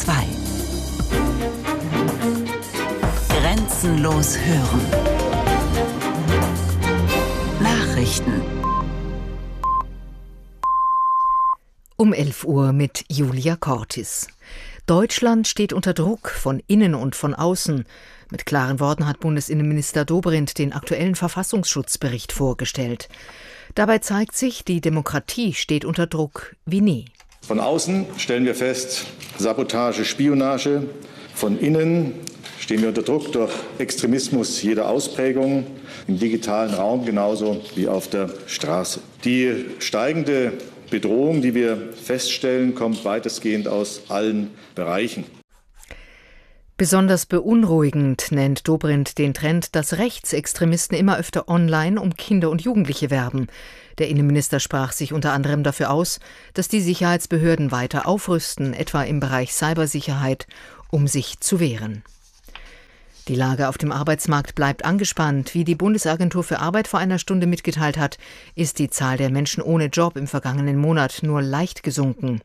2. Grenzenlos hören. Nachrichten. Um 11 Uhr mit Julia Cortis. Deutschland steht unter Druck von innen und von außen. Mit klaren Worten hat Bundesinnenminister Dobrindt den aktuellen Verfassungsschutzbericht vorgestellt. Dabei zeigt sich, die Demokratie steht unter Druck wie nie. Von außen stellen wir fest, Sabotage, Spionage. Von innen stehen wir unter Druck durch Extremismus jeder Ausprägung, im digitalen Raum genauso wie auf der Straße. Die steigende Bedrohung, die wir feststellen, kommt weitestgehend aus allen Bereichen. Besonders beunruhigend nennt Dobrindt den Trend, dass Rechtsextremisten immer öfter online um Kinder und Jugendliche werben. Der Innenminister sprach sich unter anderem dafür aus, dass die Sicherheitsbehörden weiter aufrüsten, etwa im Bereich Cybersicherheit, um sich zu wehren. Die Lage auf dem Arbeitsmarkt bleibt angespannt. Wie die Bundesagentur für Arbeit vor einer Stunde mitgeteilt hat, ist die Zahl der Menschen ohne Job im vergangenen Monat nur leicht gesunken.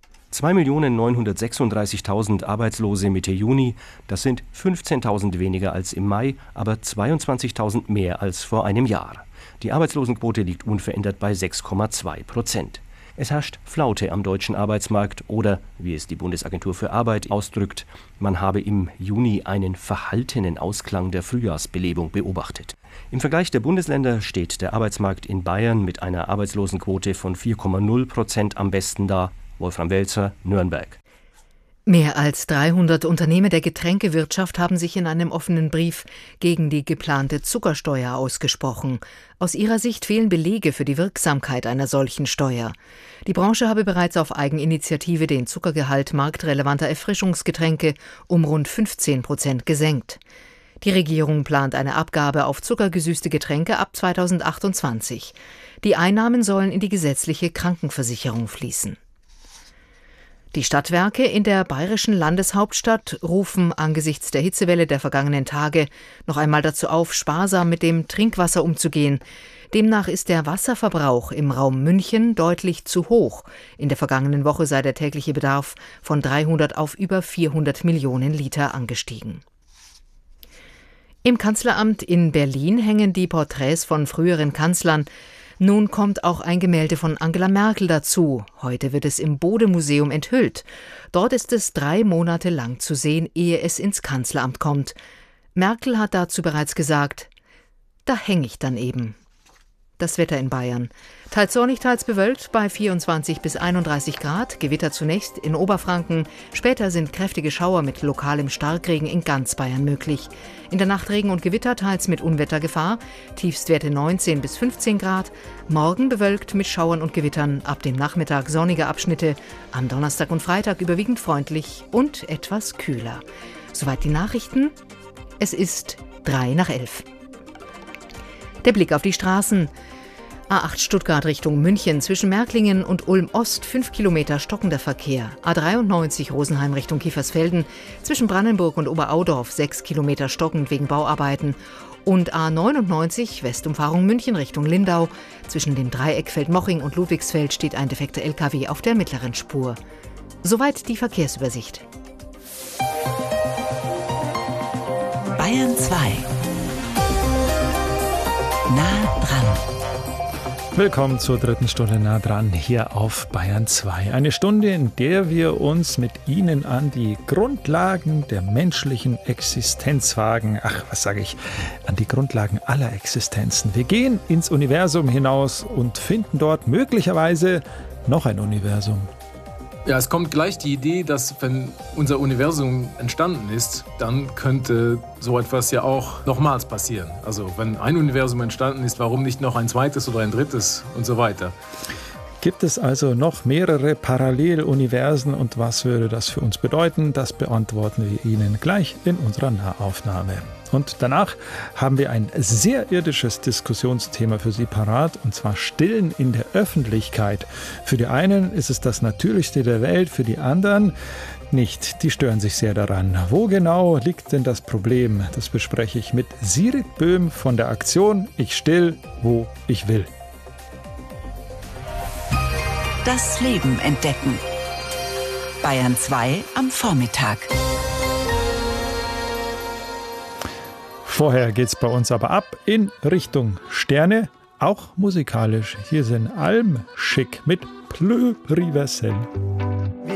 2.936.000 Arbeitslose Mitte Juni, das sind 15.000 weniger als im Mai, aber 22.000 mehr als vor einem Jahr. Die Arbeitslosenquote liegt unverändert bei 6,2%. Es herrscht Flaute am deutschen Arbeitsmarkt oder, wie es die Bundesagentur für Arbeit ausdrückt, man habe im Juni einen verhaltenen Ausklang der Frühjahrsbelebung beobachtet. Im Vergleich der Bundesländer steht der Arbeitsmarkt in Bayern mit einer Arbeitslosenquote von 4,0% am besten da. Wolfram Welzer, Nürnberg. Mehr als 300 Unternehmen der Getränkewirtschaft haben sich in einem offenen Brief gegen die geplante Zuckersteuer ausgesprochen. Aus ihrer Sicht fehlen Belege für die Wirksamkeit einer solchen Steuer. Die Branche habe bereits auf Eigeninitiative den Zuckergehalt marktrelevanter Erfrischungsgetränke um rund 15% gesenkt. Die Regierung plant eine Abgabe auf zuckergesüßte Getränke ab 2028. Die Einnahmen sollen in die gesetzliche Krankenversicherung fließen. Die Stadtwerke in der bayerischen Landeshauptstadt rufen angesichts der Hitzewelle der vergangenen Tage noch einmal dazu auf, sparsam mit dem Trinkwasser umzugehen. Demnach ist der Wasserverbrauch im Raum München deutlich zu hoch. In der vergangenen Woche sei der tägliche Bedarf von 300 auf über 400 Millionen Liter angestiegen. Im Kanzleramt in Berlin hängen die Porträts von früheren Kanzlern. Nun kommt auch ein Gemälde von Angela Merkel dazu. Heute wird es im Bode-Museum enthüllt. Dort ist es 3 Monate lang zu sehen, ehe es ins Kanzleramt kommt. Merkel hat dazu bereits gesagt, da hänge ich dann eben. Das Wetter in Bayern. Teils sonnig, teils bewölkt bei 24 bis 31 Grad. Gewitter zunächst in Oberfranken. Später sind kräftige Schauer mit lokalem Starkregen in ganz Bayern möglich. In der Nacht Regen und Gewitter, teils mit Unwettergefahr. Tiefstwerte 19 bis 15 Grad. Morgen bewölkt mit Schauern und Gewittern. Ab dem Nachmittag sonnige Abschnitte. Am Donnerstag und Freitag überwiegend freundlich und etwas kühler. Soweit die Nachrichten. Es ist 11:03. Der Blick auf die Straßen. A8 Stuttgart Richtung München, zwischen Märklingen und Ulm-Ost 5 Kilometer stockender Verkehr. A93 Rosenheim Richtung Kiefersfelden, zwischen Brandenburg und Oberaudorf 6 Kilometer stockend wegen Bauarbeiten. Und A99 Westumfahrung München Richtung Lindau, zwischen dem Dreieck Feldmoching und Ludwigsfeld steht ein defekter LKW auf der mittleren Spur. Soweit die Verkehrsübersicht. Bayern 2. Nah dran. Willkommen zur 3. Stunde Nah dran hier auf Bayern 2. Eine Stunde, in der wir uns mit Ihnen an die Grundlagen der menschlichen Existenz wagen. An die Grundlagen aller Existenzen. Wir gehen ins Universum hinaus und finden dort möglicherweise noch ein Universum. Ja, es kommt gleich die Idee, dass wenn unser Universum entstanden ist, dann könnte so etwas ja auch nochmals passieren. Also wenn ein Universum entstanden ist, warum nicht noch ein zweites oder ein drittes und so weiter. Gibt es also noch mehrere Paralleluniversen und was würde das für uns bedeuten? Das beantworten wir Ihnen gleich in unserer Nahaufnahme. Und danach haben wir ein sehr irdisches Diskussionsthema für Sie parat, und zwar Stillen in der Öffentlichkeit. Für die einen ist es das Natürlichste der Welt, für die anderen nicht. Die stören sich sehr daran. Wo genau liegt denn das Problem? Das bespreche ich mit Sirit Böhm von der Aktion Ich still, wo ich will. Das Leben entdecken. Bayern 2 am Vormittag. Vorher geht's bei uns aber ab in Richtung Sterne, auch musikalisch. Hier sind Alm Schick mit Pleu Riversell.